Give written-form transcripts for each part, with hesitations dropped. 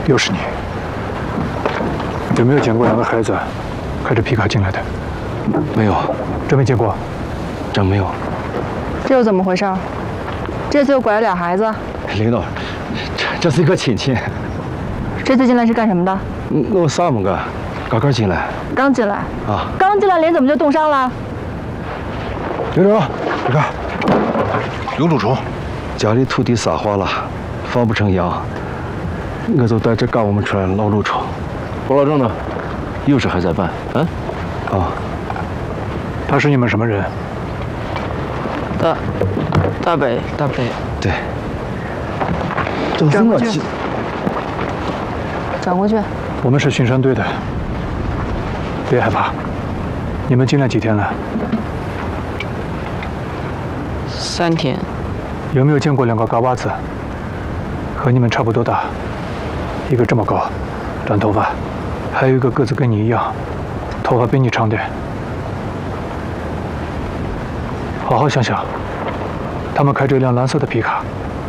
又是你，有没有见过两个孩子开着皮卡进来的？ 没有， 真没见过。 真没有。 这又怎么回事？这次又拐了俩孩子。 领导，这是一个亲戚。 这次进来是干什么的？ 我啥没干，刚进来。 刚进来啊？ 刚进来脸怎么就冻伤了？ 领导，你看， 有蛀虫， 家里土地沙化了，放不成羊，我就在这赶我们出来闹蛀虫。 郭老郑呢？有事还在办？嗯？ 啊。 他是你们什么人？ 大北。 对。 转过去。转过去。 我们是巡山队的，别害怕。你们进来几天了 ？3天。 有没有见过两个嘎巴子？和你们差不多大，一个这么高，短头发，还有一个个子跟你一样，头发比你长点。好好想想，他们开着一辆蓝色的皮卡。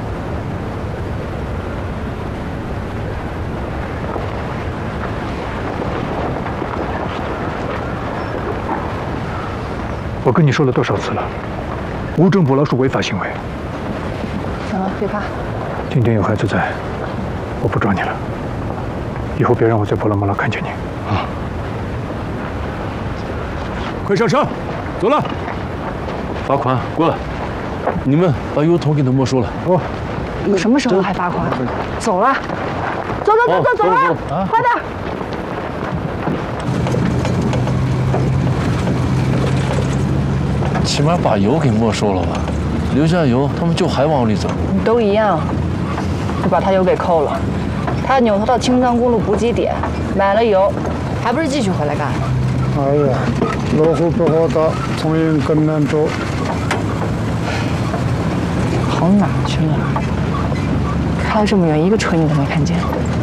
我跟你说了多少次了，无证捕捞是违法行为。 行了，别怕。 今天有孩子在，我不抓你了。以后别让我在波罗莫拉看见你。啊！快上车，走了。 罚款过来，你们把油桶给他没收了。 哦。 什么时候还罚款？走了，走了，快点！ 起码把油给没收了吧，留下油，他们就还往里走。 都一样，就把他油给扣了。他扭头到青藏公路补给点买了油，还不是继续回来干？ 哎呀，老虎不好打，苍蝇更难捉。 跑哪去了？开了这么远，一个车你都没看见。